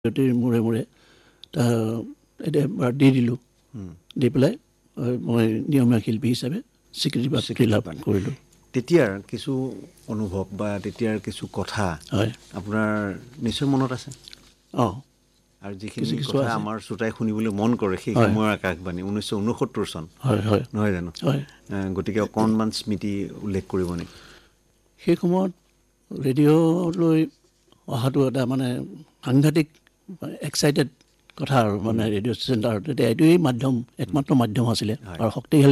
মূৰে মূৰে এতিয়া দি দিলোঁ দি পেলাই মই নিয়মীয়া শিল্পী হিচাপে স্বীকৃতি লাভ কৰিলোঁ। তেতিয়াৰ কিছু অনুভৱ বা তেতিয়াৰ কিছু কথা হয় আপোনাৰ নিশ্চয় মনত আছে। আৰু যিখিনি কথা আমাৰ শ্ৰোতাই শুনিবলৈ মন কৰে সেই সময়ৰ আকাশবাণী 1969 চন নহয় জানো? গতিকে অকণমান স্মৃতি উল্লেখ কৰিব নেকি? সেই সময়ত ৰেডিঅ'লৈ অহাটো এটা মানে সাংঘাতিক এক্সাইটেড কথা আৰু মানে ৰেডিঅ' ষ্টেচন তেতিয়া এইটোৱেই একমাত্ৰ মাধ্যম আছিলে আৰু শক্তিশালী